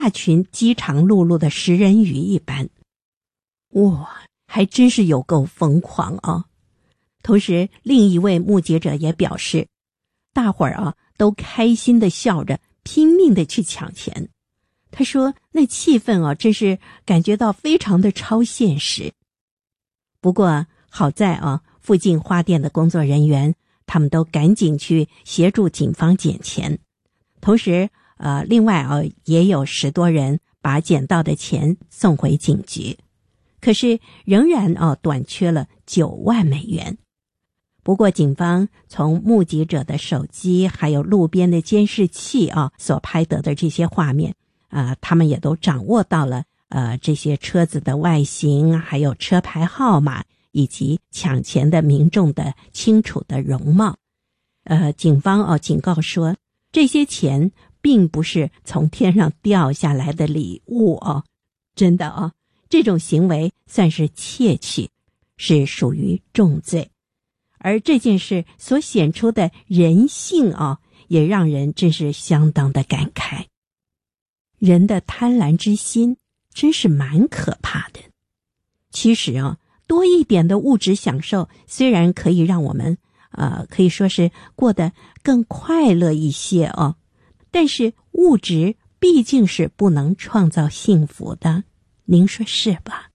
大群饥肠辘辘的食人鱼一般。哇，还真是有够疯狂啊！同时，另一位目击者也表示，大伙儿都开心地笑着，拼命地去抢钱。他说那气氛真是感觉到非常的超现实。不过好在附近花店的工作人员他们都赶紧去协助警方捡钱，同时另外也有10多人把捡到的钱送回警局，可是仍然短缺了9万美元。不过警方从目击者的手机还有路边的监视器所拍得的这些画面他们也都掌握到了这些车子的外形，还有车牌号码，以及抢钱的民众的清楚的容貌。警方警告说，这些钱并不是从天上掉下来的礼物真的这种行为算是窃取，是属于重罪。而这件事所显出的人性也让人真是相当的感慨。人的贪婪之心真是蛮可怕的。其实多一点的物质享受虽然可以让我们可以说是过得更快乐一些但是物质毕竟是不能创造幸福的，您说是吧？